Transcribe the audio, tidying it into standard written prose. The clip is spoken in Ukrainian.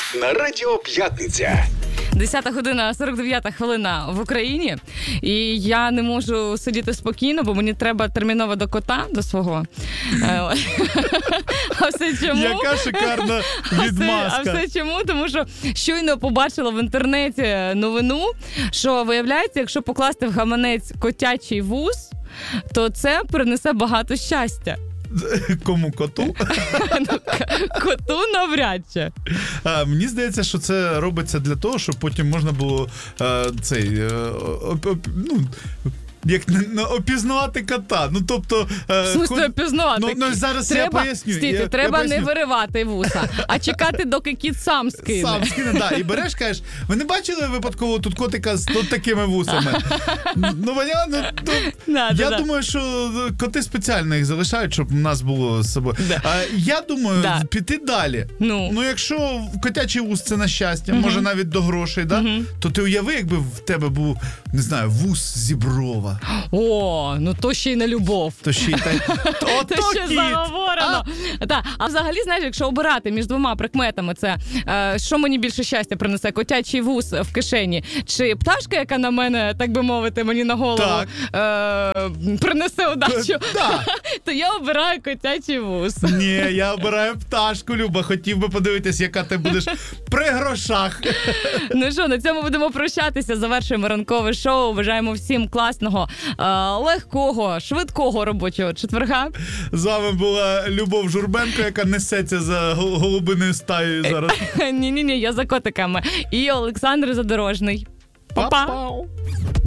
на Радіо П'ятниця. 10 година, 49 хвилина в Україні. І я не можу сидіти спокійно, бо мені треба терміново до кота, до свого. А все чому? Яка шикарна відмазка. А все чому? Тому що щойно побачила в інтернеті новину, що виявляється, якщо покласти в гаманець котячий вуз, то це принесе багато щастя. Кому? Коту? Коту навряд чи. Мені здається, що це робиться для того, щоб потім можна було опізнавати кота. Ну, тобто... В смислі опізнавати? Ну, зараз треба, я поясню. Стійте, треба не виривати вуса, а чекати, доки кіт сам скине. Сам скине, так. І береш, кажеш, ви не бачили випадково тут котика з тут такими вусами? Ну, понятно? Я думаю, що коти спеціально їх залишають, щоб у нас було з собою. Я думаю, піти далі. Ну, якщо котячий вус це на щастя, може навіть до грошей, то ти уяви, якби в тебе був, не знаю, вус зіброва. О, ну то ще й не любов. То ще й то ще заговорено. А взагалі, знаєш, якщо обирати між двома прикметами, це що мені більше щастя принесе? Котячий вус в кишені чи пташка, яка на мене, так би мовити, мені на голову принесе удачу? То я обираю котячий вус. Ні, я обираю пташку, Люба. Хотів би подивитись, яка ти будеш при грошах. Ну що, на цьому будемо прощатися. Завершуємо ранкове шоу. Бажаємо всім класного, легкого, швидкого робочого четверга. З вами була Любов Журбенко, яка несеться за голубиною стаєю зараз. Ні, я за котиками. І Олександр Задорожний. Па-па!